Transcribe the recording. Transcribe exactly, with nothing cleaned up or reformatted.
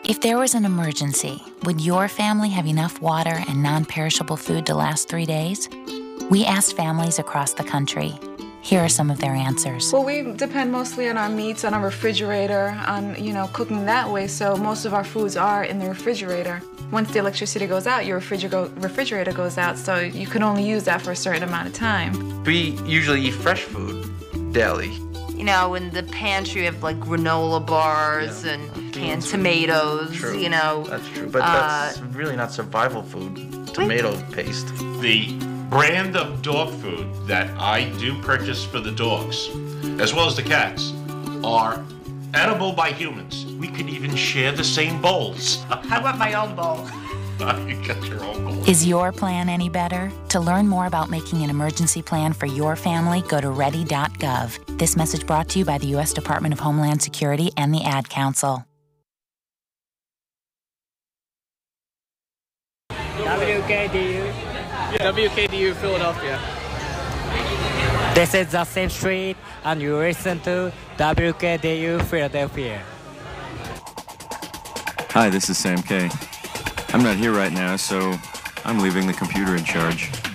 If there was an emergency, would your family have enough water and non-perishable food to last three days? We asked families across the country. Here are some of their answers. Well, we depend mostly on our meats, on our refrigerator, on, you know, cooking that way, so most of our foods are in the refrigerator. Once the electricity goes out, your refrigerator refrigerator goes out, so you can only use that for a certain amount of time. We usually eat fresh food daily. You know, in the pantry, we have like granola bars yeah. and canned tomatoes, true. you know. That's true, but uh, that's really not survival food, tomato wait. paste. The brand of dog food that I do purchase for the dogs, as well as the cats, are edible by humans. We could even share the same bowls. I want my own bowl. You got your own bowl. Is your plan any better? To learn more about making an emergency plan for your family, go to ready dot gov. This message brought to you by the U S Department of Homeland Security and the Ad Council. W K D U. W K D U Philadelphia. This is the same street, and you listen to W K D U Philadelphia. Hi, this is Sam K. I'm not here right now, so I'm leaving the computer in charge.